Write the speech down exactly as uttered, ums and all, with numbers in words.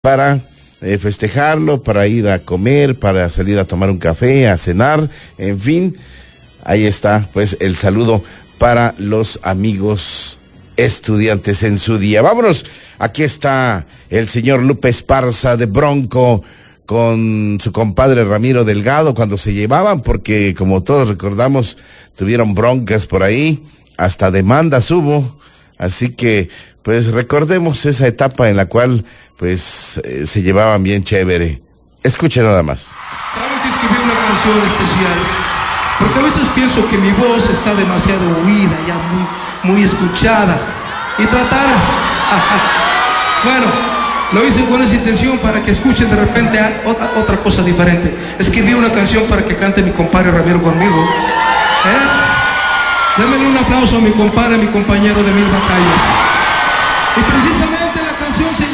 para eh, festejarlo, para ir a comer, para salir a tomar un café, a cenar, en fin, ahí está pues el saludo para los amigos estudiantes en su día. Vámonos, aquí está el señor Lupe Esparza de Bronco con su compadre Ramiro Delgado cuando se llevaban, porque como todos recordamos, tuvieron broncas por ahí, hasta demandas hubo, así que pues recordemos esa etapa en la cual pues eh, se llevaban bien chévere. Escuche nada más. Saben que escribí una canción especial, porque a veces pienso que mi voz está demasiado oída, ya muy, muy escuchada, y tratar, bueno, lo hice con esa intención para que escuchen de repente otra, otra cosa diferente. Escribí una canción para que cante mi compadre Ramiro conmigo. ¿Eh? Démele un aplauso a mi compadre, mi compañero de mil batallas. Y precisamente la canción se